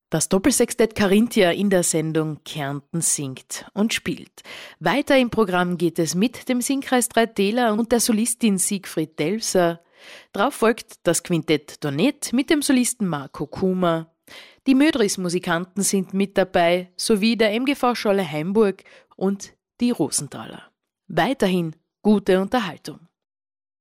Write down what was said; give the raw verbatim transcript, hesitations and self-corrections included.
Das Doppelsextett Carinthia in der Sendung Kärnten singt und spielt. Weiter im Programm geht es mit dem Singkreis Drei-Täler und der Solistin Siegfried Delfser. Darauf folgt das Quintett Donett mit dem Solisten Marco Kuma. Die Mödris-Musikanten sind mit dabei, sowie der M G V Scholle Heimburg und die Rosenthaler. Weiterhin gute Unterhaltung.